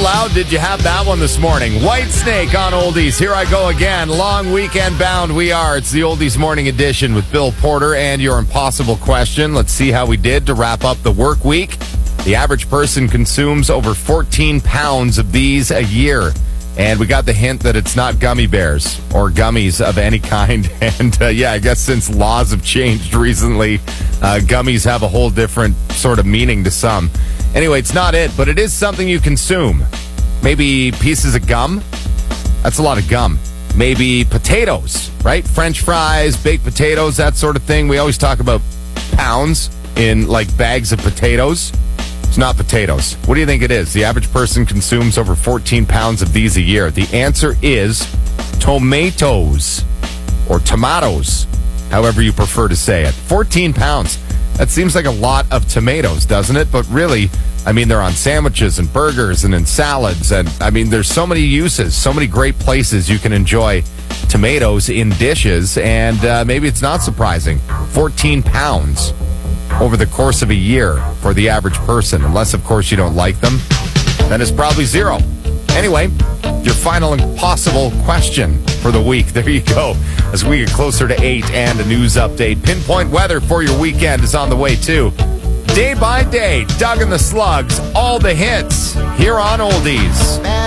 loud did you have that one this morning? Whitesnake on Oldies. Here I go again. Long weekend bound we are. It's the Oldies Morning Edition with Bill Porter and your impossible question. Let's see how we did to wrap up the work week. The average person consumes over 14 pounds of these a year. And we got the hint that it's not gummy bears or gummies of any kind. And I guess since laws have changed recently, gummies have a whole different sort of meaning to some. Anyway, it's not it, but it is something you consume. Maybe pieces of gum. That's a lot of gum. Maybe potatoes, right? French fries, baked potatoes, that sort of thing. We always talk about pounds in like bags of potatoes. It's not potatoes. What do you think it is? The average person consumes over 14 pounds of these a year. The answer is tomatoes or tomatoes, however you prefer to say it. 14 pounds. That seems like a lot of tomatoes, doesn't it? But really, I mean, they're on sandwiches and burgers and in salads. And I mean, there's so many uses, so many great places you can enjoy tomatoes in dishes. And maybe it's not surprising. 14 pounds over the course of a year for the average person. Unless, of course, you don't like them, then it's probably zero. Anyway, your final impossible question for the week. There you go. As we get closer to 8 and a news update. Pinpoint weather for your weekend is on the way, too. Day by day, Doug and the Slugs, all the hits here on Oldies.